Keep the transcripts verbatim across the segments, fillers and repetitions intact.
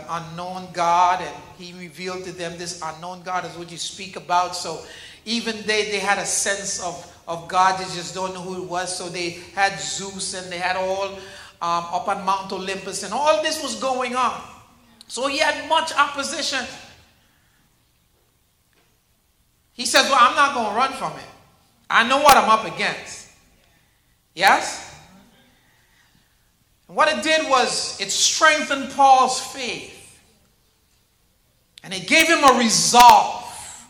unknown God, and he revealed to them this unknown God is what you speak about. So even they, they had a sense of, of God, they just don't know who it was. So they had Zeus, and they had all um, up on Mount Olympus, and all this was going on. So he had much opposition. He said, well, I'm not going to run from it. I know what I'm up against. Yes? And what it did was it strengthened Paul's faith. And it gave him a resolve.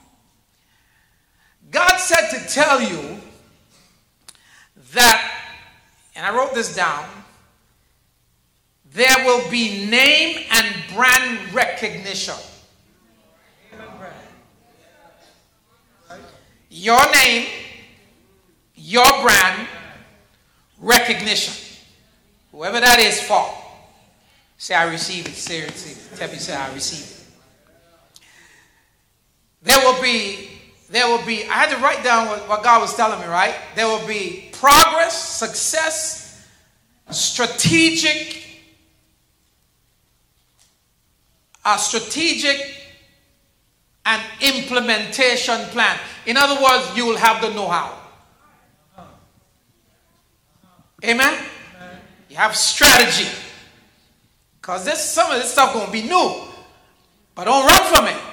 God said to tell you that, and I wrote this down, there will be name and brand recognition. Your name, your brand, recognition. Whoever that is for. Say, I receive it. Say, receive it. Tell me, say, I receive it. There will be, there will be, I had to write down what, what God was telling me, right? There will be progress, success, strategic, a strategic and implementation plan. In other words, you will have the know-how. Amen? You have strategy. Because this, some of this stuff going to be new. But don't run from it.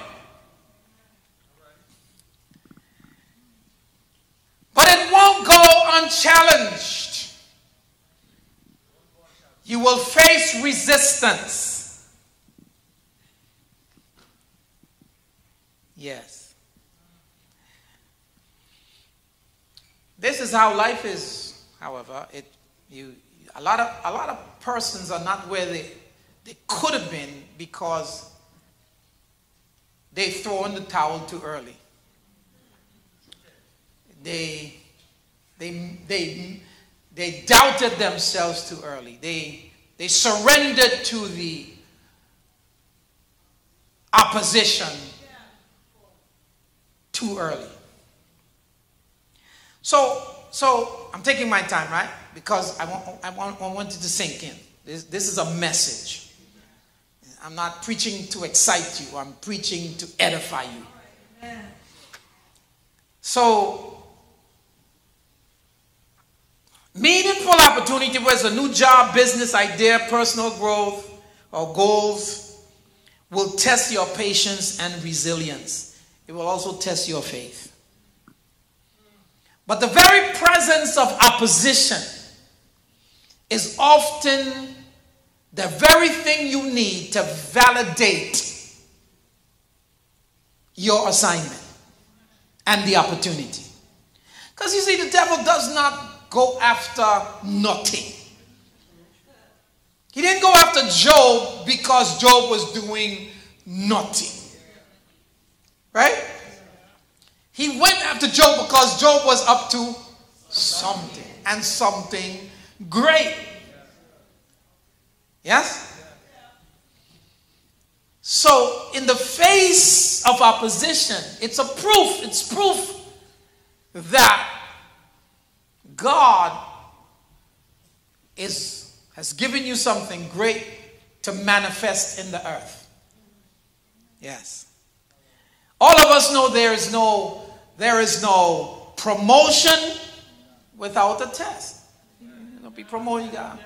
But it won't go unchallenged. You will face resistance. Yes. This is how life is, however. It you a lot of a lot of persons are not where they they could have been because they throw in the towel too early. They they they they doubted themselves too early. They they surrendered to the opposition too early. So, so I'm taking my time, right? Because I want, I want, I want it to sink in. This, this is a message. I'm not preaching to excite you. I'm preaching to edify you. So, meaningful opportunity, whether it's a new job, business idea, personal growth, or goals, will test your patience and resilience. It will also test your faith. But the very presence of opposition is often the very thing you need to validate your assignment and the opportunity. Because you see, the devil does not go after nothing. He didn't go after Job because Job was doing nothing. Right? He went after Job because Job was up to something, and something great. Yes? So, in the face of opposition, it's a proof, it's proof that God is, has given you something great to manifest in the earth. Yes. All of us know there is no, there is no promotion without a test. Don't be promoted, God.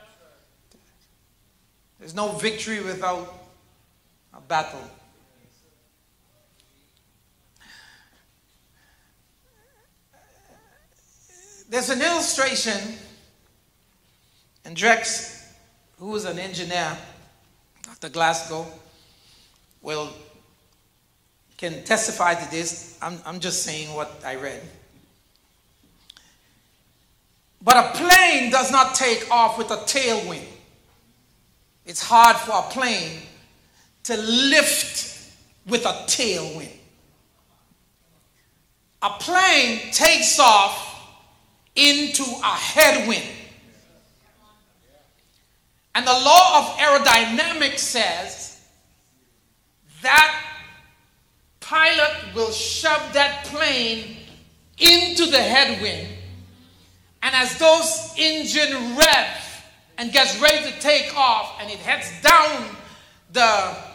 There's no victory without a battle. There's an illustration, and Drex, who is an engineer, Doctor Glasgow, will can testify to this. I'm, I'm just saying what I read. But a plane does not take off with a tailwind. It's hard for a plane to lift with a tailwind. A plane takes off into a headwind. And the law of aerodynamics says that pilot will shove that plane into the headwind, and as those engine rev and gets ready to take off and it heads down the